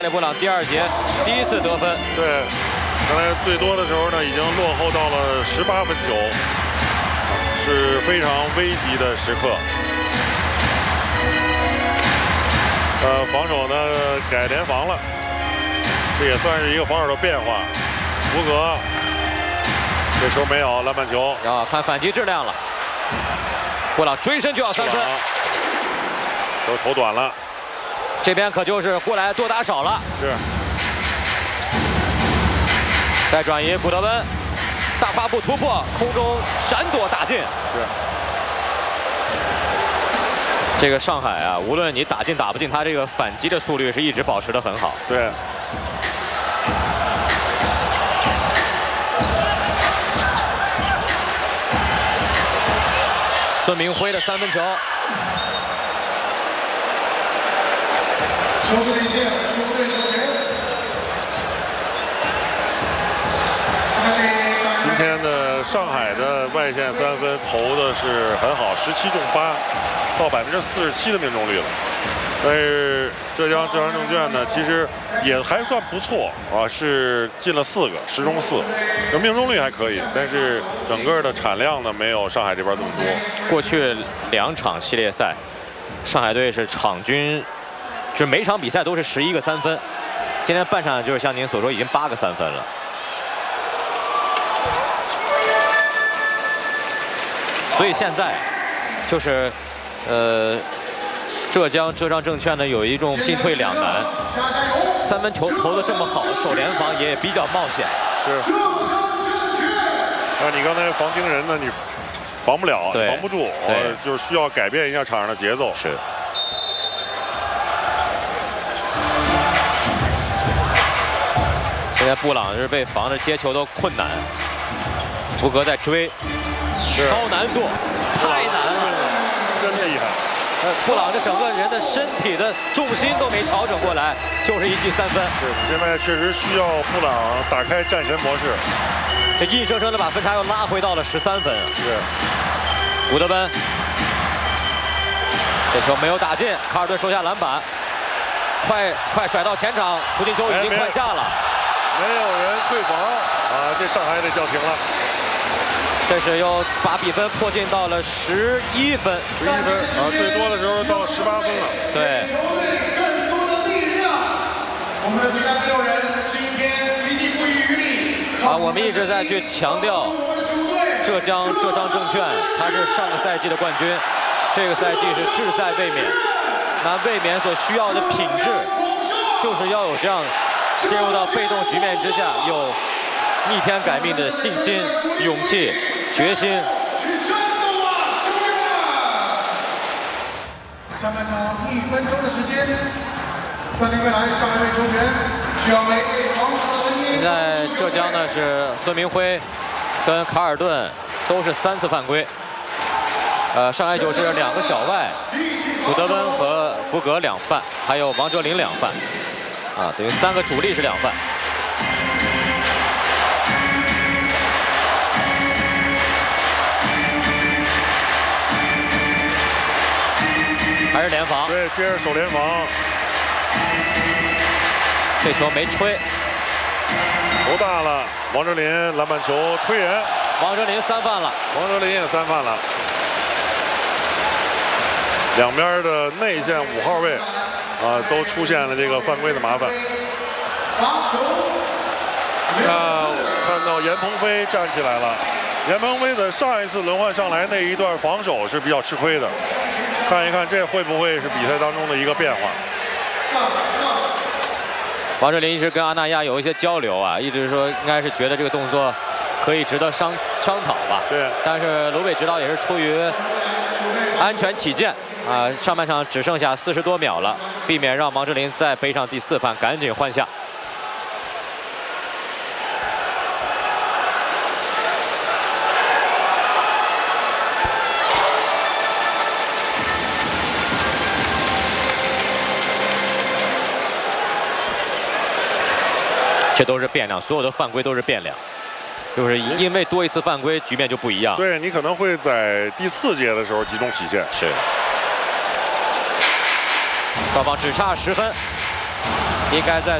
布朗第2节第1次得分。 对，刚才最多的时候呢，已经落后到了18分球，是非常危急的时刻。防守呢改联防了，这也算是一个防守的变化。福格这时候没有篮板球， 看反击质量了。布朗追身就要3分， 都投短了。 这边可就是过来多打少了。 是。 再转移，古德温大跨步突破，空中闪躲打进。 是。 这个上海啊，无论你打进打不进，他这个反击的速率是一直保持得很好。 对。 孙明辉的3分球。 球队领先，球队球权。 今天的上海的外线3分投的是很好，17中8，到47%的命中率了。但是浙江证券呢，其实也还算不错啊，是进了4个，10中4，这命中率还可以，但是整个的产量呢没有上海这边这么多。 过去2场系列赛，上海队是场均。就是每场比赛都是11个3分，今天半场就是像您所说，已经8个3分了。所以现在就是浙江证券呢有一种进退两难，3分球投得这么好，守联防也比较冒险。 是。你刚才防盯人呢，你防不了，防不住，就是需要改变一下场上的节奏。 是。现在布朗是被防着接球都困难，福格在追，高难度，太难了， 真厉害。 布朗这整个人的身体的重心都没调整过来，就是一记3分。 是，现在确实需要布朗打开战神模式， 这硬生生的把分差又拉回到了13分。 是， 古德温，这球没有打进，卡尔顿收下篮板，快甩到前场，胡金秋已经快下了。 没有人退防啊！这上海得叫停了。 这是又把比分迫近到了11分。 11分啊，最多的时候到18分了。 对。 球队更多的力量，我们的最佳第6人今天一定不遗余力。 我们一直在去强调浙江证券，他是上个赛季的冠军，这个赛季是志在卫冕。那卫冕所需要的品质，就是要有这样。进入到被动局面之下，有逆天改命的信心、勇气、决心。 下半场1分钟的时间，3点未来上海队球权需要每位防守的声音。 现在浙江呢是孙明辉跟卡尔顿都是3次犯规，上海九是2个小外，古德温和福格2犯，还有王哲林2犯。等于3个主力是2犯。还是联防。 对，接着守联防。 这球没吹。 头大了，王哲林篮板球推人。 王哲林3犯了。 王哲林也3犯了。两边的内线5号位。都出现了这个犯规的麻烦。看到严鹏飞站起来了。严鹏飞的上一次轮换上来那一段防守是比较吃亏的，看一看这会不会是比赛当中的一个变化。 王哲林一直跟阿那亚有一些交流啊，一直说应该是觉得这个动作可以值得商讨吧。 对。 但是卢伟指导也是出于安全起见上半场只剩下40多秒了，避免让王哲林再背上第4犯，赶紧换下。这都是变量，所有的犯规都是变量。就是因为多一次犯规，局面就不一样。 对，你可能会在第4节的时候集中体现。 是。双方只差10分。 应该在